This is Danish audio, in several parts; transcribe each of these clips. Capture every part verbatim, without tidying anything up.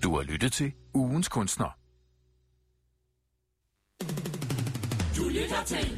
Du har lyttet til Ugens Kunstner. Du lytter til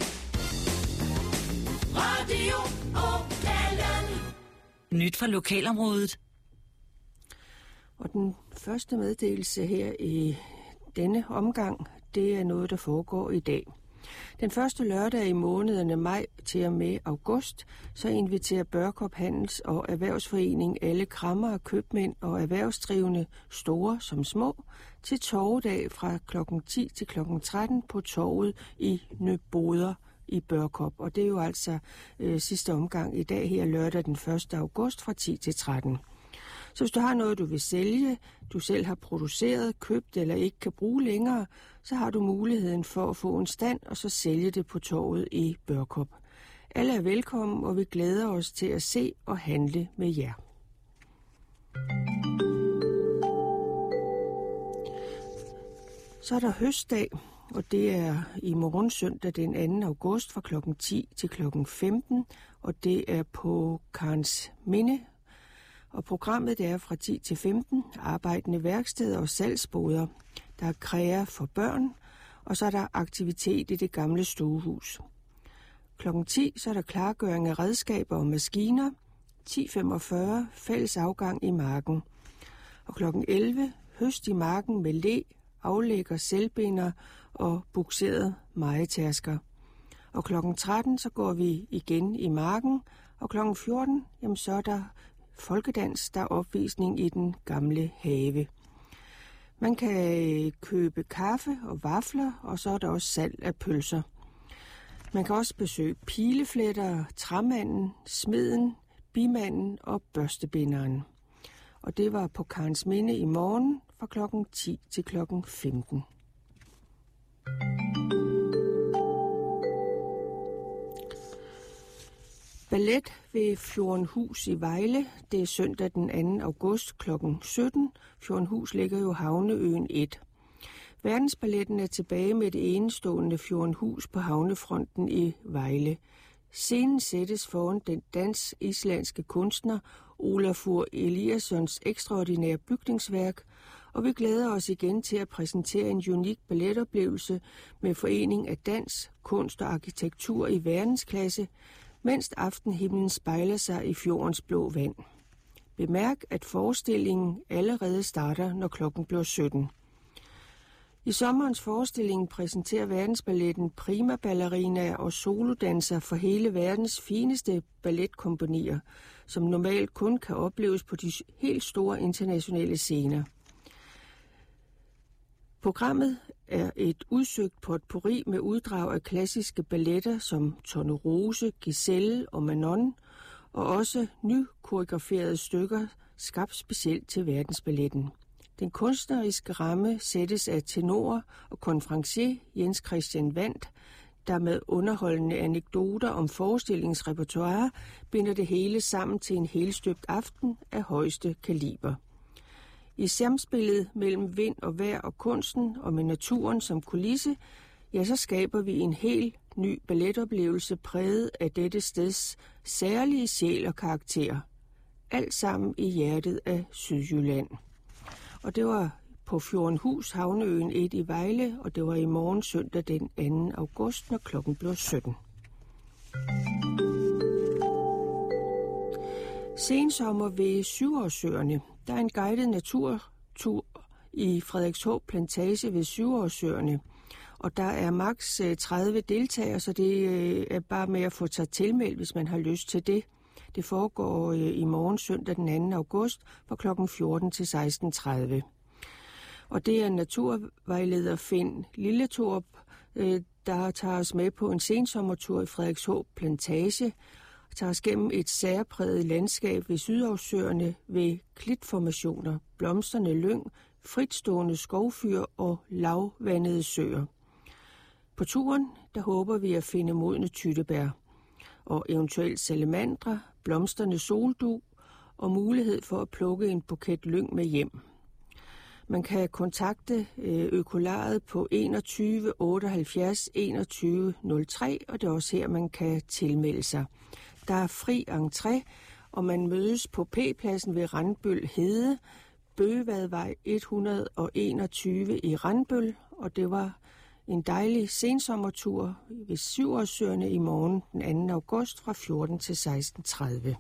Radio Okalen. Nyt fra lokalområdet. Og den første meddelelse her i denne omgang, det er noget, der foregår i dag. Den første lørdag i månederne maj til og med august, så inviterer Børkop Handels- og Erhvervsforening alle krammere, købmænd og erhvervsdrivende, store som små, til torvedag fra klokken ti til klokken tretten på torvet i Nyboder i Børkop. Og det er jo altså øh, sidste omgang i dag her lørdag den første august fra ti til tretten. Så hvis du har noget, du vil sælge, du selv har produceret, købt eller ikke kan bruge længere, så har du muligheden for at få en stand og så sælge det på torvet i Børkop. Alle er velkommen, og vi glæder os til at se og handle med jer. Så er der høstdag, og det er i morgen søndag den anden august fra klokken ti til klokken femten, og det er på Karensminde. Og programmet det er fra ti til femten, arbejdende værksteder og salgsboder. Der er kræer for børn, og så er der aktivitet i det gamle stuehus. klokken ti så er der klargøring af redskaber og maskiner. ti femogfyrre fælles afgang i marken. Og klokken elleve høst i marken med le, aflægger, selvbinder og bukseret mejetærsker. Og klokken tretten så går vi igen i marken, og klokken fjorten jamen så er der folkedans, der er opvisning i den gamle have. Man kan købe kaffe og vafler, og så er der også salg af pølser. Man kan også besøge pilefletter, træmanden, smeden, bimanden og børstebinderen. Og det var på Karensminde i morgen fra klokken ti til klokken femten. Ballet ved Fjordenhus i Vejle. Det er søndag den anden august klokken sytten. Fjordenhus ligger jo havneøen et. Verdensballetten er tilbage med det enestående Fjordenhus på havnefronten i Vejle. Scenen sættes foran den dansk-islandske kunstner Olafur Eliassons ekstraordinære bygningsværk, og vi glæder os igen til at præsentere en unik balletoplevelse med forening af dans, kunst og arkitektur i verdensklasse, mens aftenhimlen spejler sig i fjordens blå vand. Bemærk, at forestillingen allerede starter, når klokken bliver sytten. I sommerens forestilling præsenterer verdensballetten prima ballerinaer og solodanser for hele verdens fineste balletkompagnier, som normalt kun kan opleves på de helt store internationale scener. Programmet er et udsøgt potpourri med uddrag af klassiske balletter som Tornerose, Giselle og Manon, og også nykoreograferede stykker skabt specielt til verdensballetten. Den kunstneriske ramme sættes af tenor og konferencier Jens Christian Wandt, der med underholdende anekdoter om forestillingsrepertoire binder det hele sammen til en helstøbt aften af højeste kaliber. I samspillet mellem vind og vejr og kunsten, og med naturen som kulisse, ja, så skaber vi en helt ny balletoplevelse præget af dette steds særlige sjæl og karakter. Alt sammen i hjertet af Sydjylland. Og det var på Fjordenhus, havneøen et i Vejle, og det var i morgen søndag den anden august, når klokken blev sytten. Sensommer ved Syvårssøerne. Der er en guided naturtur i Frederikshåb Plantage ved Syvårssøerne, og der er maks tredive deltagere, så det er bare med at få sig tilmeldt, hvis man har lyst til det. Det foregår i morgen søndag den anden august fra klokken fjorten til seksten tredive. Og det er naturvejleder Finn Lilletorp, der tager os med på en sensommertur i Frederikshåb Plantage, og tager os gennem et særpræget landskab ved Sydhavssøerne ved klitformationer, blomstrende lyng, fritstående skovfyr og lavvandede søer. På turen, der håber vi at finde modne tyttebær og eventuelt salamandre, blomstrende soldu og mulighed for at plukke en buket lyng med hjem. Man kan kontakte Økolaret på enogtyve otteoghalvfjerds enogtyve nul tre, og det er også her, man kan tilmelde sig. Der er fri entré, og man mødes på P-pladsen ved Randbøl Hede Bøgevadvej et hundrede og enogtyve i Randbøl, og det var en dejlig sensommertur ved Syvårssøerne i morgen den anden august fra fjorten til seksten tredive.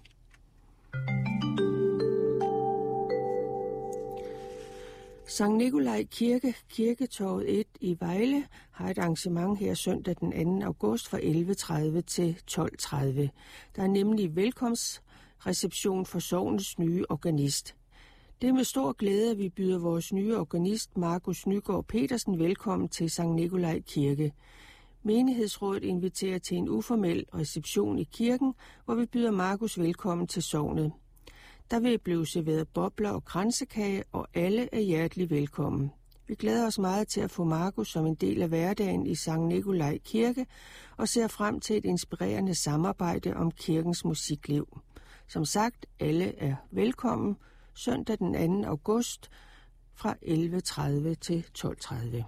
Sankt Nikolaj Kirke, Kirketorvet et i Vejle, har et arrangement her søndag den anden august fra elleve tredive til tolv tredive. Der er nemlig velkomstreception for sognets nye organist. Det er med stor glæde, at vi byder vores nye organist, Markus Nygaard Petersen, velkommen til Sankt Nikolaj Kirke. Menighedsrådet inviterer til en uformel reception i kirken, hvor vi byder Markus velkommen til sognet. Der vil blive serveret bobler og kransekage, og alle er hjertelig velkommen. Vi glæder os meget til at få Markus som en del af hverdagen i Sankt Nikolaj Kirke, og ser frem til et inspirerende samarbejde om kirkens musikliv. Som sagt, alle er velkommen søndag den anden august fra elleve tredive til tolv tredive.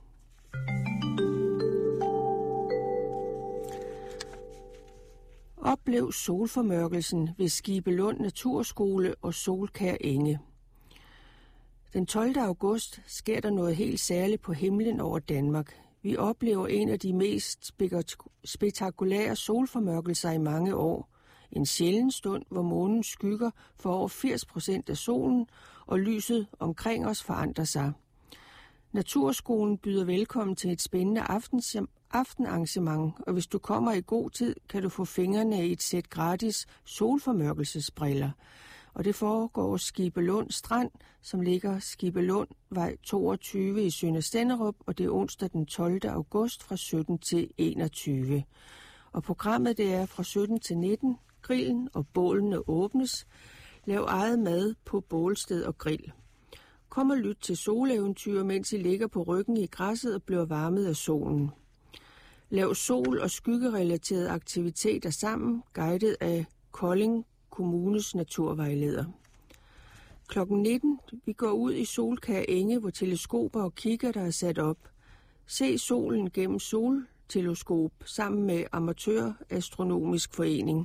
Oplev solformørkelsen ved Skibelund Naturskole og Solkær Enge. Den tolvte august sker der noget helt særligt på himlen over Danmark. Vi oplever en af de mest spektakulære solformørkelser i mange år. En sjælden stund, hvor månen skygger for over firs procent af solen, og lyset omkring os forandrer sig. Naturskolen byder velkommen til et spændende aftens aftenarrangement, og hvis du kommer i god tid, kan du få fingrene i et sæt gratis solformørkelsesbriller. Og det foregår Skibelund Strand, som ligger Skibelundvej toogtyve i Sønder Stenderup, og det er onsdag den tolvte august fra sytten til enogtyve. Og programmet det er fra sytten til nitten. Grillen og bålene åbnes. Lav eget mad på bålsted og grill. Kom og lyt til soleventyr, mens I ligger på ryggen i græsset og bliver varmet af solen. Lav sol- og skyggerelaterede aktiviteter sammen, guidet af Kolding Kommunes naturvejleder. klokken nitten. Vi går ud i Solkær Enge, hvor teleskoper og kikkerter er sat op. Se solen gennem solteleskop sammen med Amatørastronomisk Forening.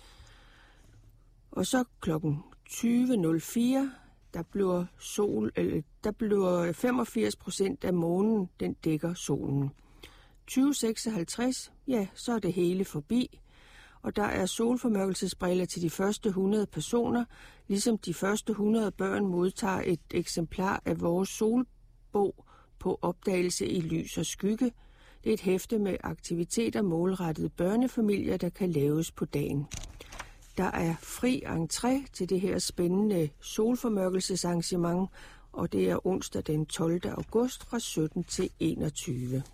Og så klokken tyve nul fire, der bliver, sol, eller, der bliver femogfirs procent af månen, den dækker solen. tyve seksoghalvtreds, ja, så er det hele forbi, og der er solformørkelsesbriller til de første hundrede personer, ligesom de første hundrede børn modtager et eksemplar af vores solbog på opdagelse i lys og skygge. Det er et hæfte med aktiviteter målrettet børnefamilier, der kan laves på dagen. Der er fri entré til det her spændende solformørkelsesarrangement, og det er onsdag den tolvte august fra sytten til enogtyve.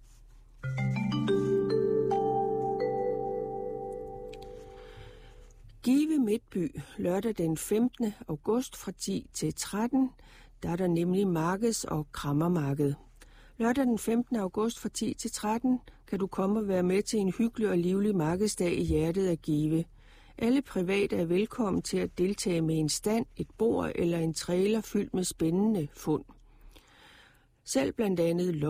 Give Midtby, lørdag den femtende august fra ti til tretten, der er der nemlig markeds- og krammermarked. Lørdag den femtende august fra ti til tretten kan du komme og være med til en hyggelig og livlig markedsdag i hjertet af Give. Alle private er velkommen til at deltage med en stand, et bord eller en trailer fyldt med spændende fund. Selv blandt andet